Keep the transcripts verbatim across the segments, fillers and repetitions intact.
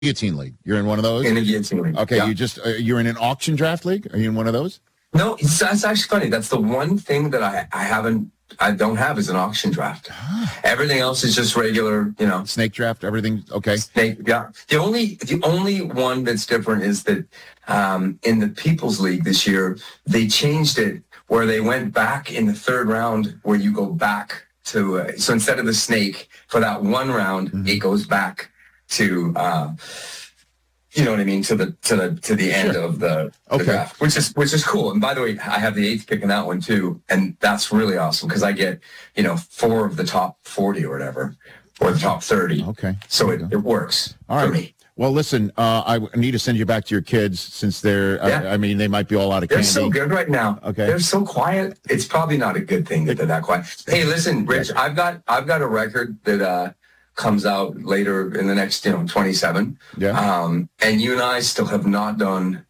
Guillotine League. You're in one of those? In a Guillotine League. Okay, yeah. you just, uh, you're in an auction draft league? Are you in one of those? No, it's, that's actually funny. That's the one thing that I, I haven't, I don't have is an auction draft. Everything else is just regular, you know. Snake draft, everything, okay. Snake, yeah. The only, the only one that's different is that um, in the People's League this year, they changed it where they went back in the third round where you go back to, uh, so instead of the snake, for that one round, mm-hmm. it goes back to, uh, you know what I mean, to the to the to the end sure. of the, the okay. draft, which is which is cool. And by the way, I have the eighth pick in that one too, and that's really awesome because I get, you know, four of the top forty or whatever, or the top thirty. Okay, so it, it works all right. for me. Well, listen, uh, I need to send you back to your kids since they're, yeah. I, I mean, they might be all out of they're candy. They're so good right now. Okay. They're so quiet. It's probably not a good thing that they're that quiet. Hey, listen, Rich, I've got I've got a record that uh, comes out later in the next, you know, twenty-seven. Yeah. Um, and you and I still have not done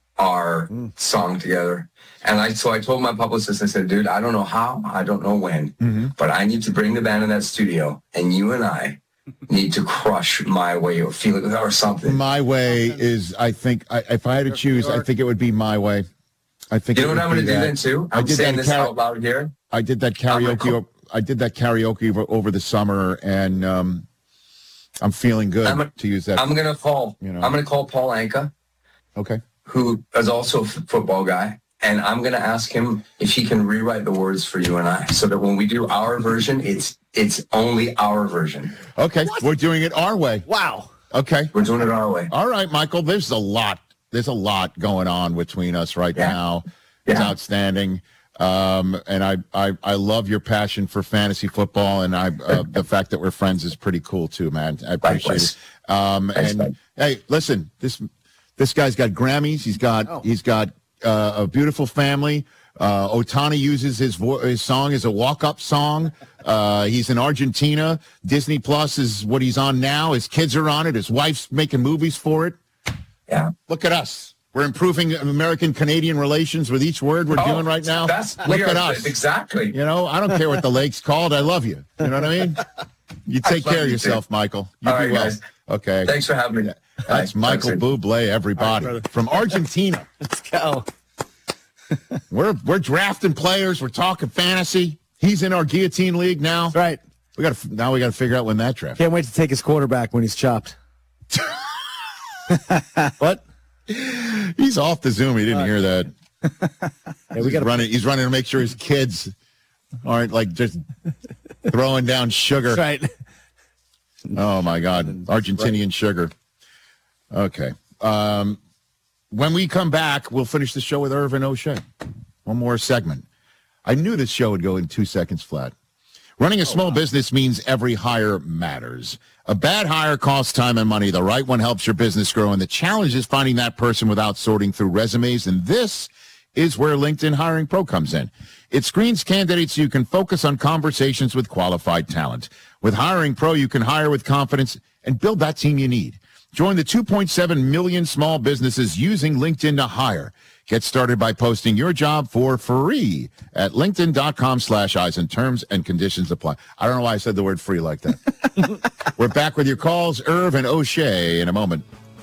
our mm. song together. And I so I told my publicist, I said, dude, I don't know how, I don't know when, mm-hmm. but I need to bring the band in that studio, and you and I need to crush My Way or Feel It or something. My Way is, I think, I, if I had to choose, I think it would be My Way. I think you know what I'm going to do then too. I'm I did saying that this car- out loud here. I did that karaoke. I did that karaoke over, over the summer, and um, I'm feeling good I'm a, to use that. I'm going to call. You know. I'm going to call Paul Anka. Okay. Who is also a f- football guy. And I'm going to ask him if he can rewrite the words for you and I, so that when we do our version, it's it's only our version. Okay, what? We're doing it our way. Wow. Okay. We're doing it our way. All right, Michael, there's a lot. There's a lot going on between us right yeah. now. It's yeah. outstanding. Um, and I, I, I love your passion for fantasy football, and I uh, the fact that we're friends is pretty cool too, man. I appreciate Likewise. it. Um, Thanks, and man. Hey, listen, this this guy's got Grammys. He's got oh. he's got uh, a beautiful family. Uh, Otani uses his vo- his song as a walk-up song. Uh, he's in Argentina. Disney Plus is what he's on now. His kids are on it. His wife's making movies for it. Yeah. Look at us. We're improving American-Canadian relations with each word we're oh, doing right now. That's Look weird. at us. Exactly. You know, I don't care what the lake's called. I love you. You know what I mean? You take care of yourself, too. Michael. You All be right, well. guys. Okay. Thanks for having me. That's Bye. Michael Bublé, everybody, right, from Argentina. Let's go. we're we're drafting players. We're talking fantasy. He's in our Guillotine League now. That's right. We got to now. We got to figure out when that draft. Can't wait to take his quarterback when he's chopped. What? He's off the Zoom. He didn't uh, hear that. Yeah, we got running. He's running to make sure his kids aren't like just throwing down sugar. That's right. Oh my God, Argentinian right. sugar. Okay. Um, when we come back, we'll finish the show with Irvin O'Shea. One more segment. I knew this show would go in two seconds flat. Running a small oh, wow. business means every hire matters. A bad hire costs time and money. The right one helps your business grow, and the challenge is finding that person without sorting through resumes, and this is where LinkedIn Hiring Pro comes in. It screens candidates so you can focus on conversations with qualified talent. With Hiring Pro, you can hire with confidence and build that team you need. Join the two point seven million small businesses using LinkedIn to hire. Get started by posting your job for free at linkedin.com slash eyes and terms and conditions apply. I don't know why I said the word free like that. We're back with your calls, Irv and O'Shea, in a moment.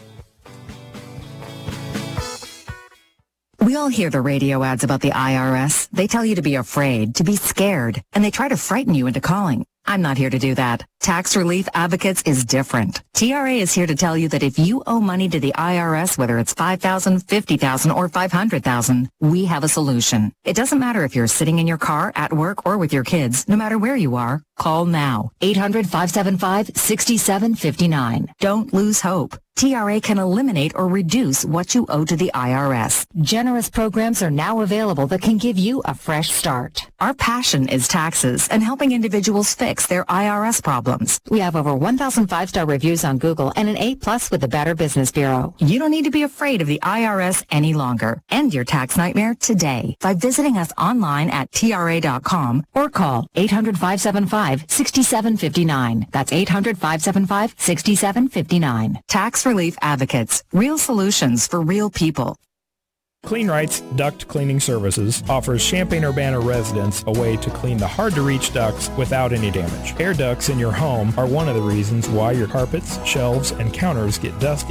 We all hear the radio ads about the I R S. They tell you to be afraid, to be scared, and they try to frighten you into calling. I'm not here to do that. Tax Relief Advocates is different. T R A is here to tell you that if you owe money to the I R S, whether it's five thousand dollars, fifty thousand dollars, or five hundred thousand dollars, we have a solution. It doesn't matter if you're sitting in your car, at work, or with your kids. No matter where you are, call now. eight hundred, five seven five, six seven five nine. Don't lose hope. T R A can eliminate or reduce what you owe to the I R S. Generous programs are now available that can give you a fresh start. Our passion is taxes and helping individuals fix their I R S problems. We have over one thousand five-star reviews on Google and an A plus with the Better Business Bureau. You don't need to be afraid of the I R S any longer. End your tax nightmare today by visiting us online at T R A dot com or call eight hundred, five seven five, six seven five nine. That's eight hundred, five seven five, six seven five nine. Tax Relief Advocates. Real solutions for real people. Clean Rights Duct Cleaning Services offers Champaign-Urbana residents a way to clean the hard-to-reach ducts without any damage. Air ducts in your home are one of the reasons why your carpets, shelves, and counters get dusty